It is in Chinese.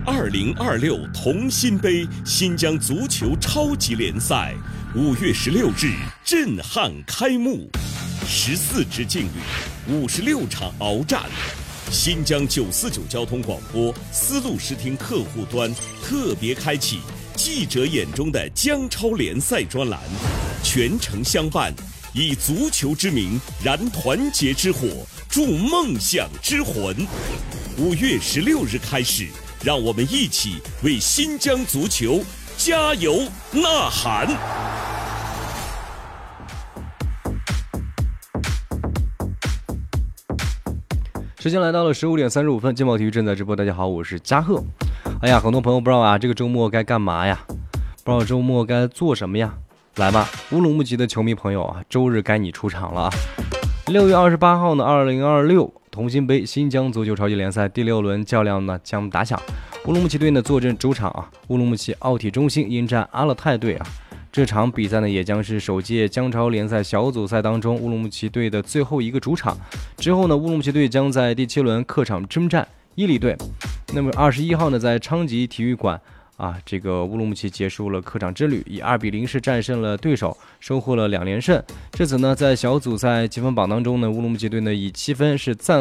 2026同心杯新疆足球超级联赛5月16日震撼开幕，14支劲旅，56场鏖战。新疆949交通广播丝路视听客户端特别开启记者眼中的疆超联赛专栏，全程相伴，以足球之名燃团结之火，助梦想之魂。5月16日开始，让我们一起为新疆足球加油呐喊！ 时间来到了15点35分，劲爆体育正在直播。大家好，我是嘉贺。哎呀，很多朋友不知道啊，这个周末该干嘛呀？不知道周末该做什么呀？来吧，乌鲁木齐的球迷朋友啊，周日该你出场了啊！6月28号呢，2026同心杯新疆足球超级联赛第6轮较量呢将打响。乌鲁木齐队呢坐镇主场啊，乌鲁木齐奥体中心迎战阿勒泰队啊。这场比赛呢，也将是首届疆超联赛小组赛当中乌鲁木齐队的最后一个主场。之后呢，乌鲁木齐队将在第7轮客场征战伊犁队。那么21号呢，在昌吉体育馆这个乌鲁木齐结束了客场之旅，以2-0战胜了对手，收获了2连胜。至此呢，在小组赛积分榜当中呢，乌鲁木齐队呢以7分是暂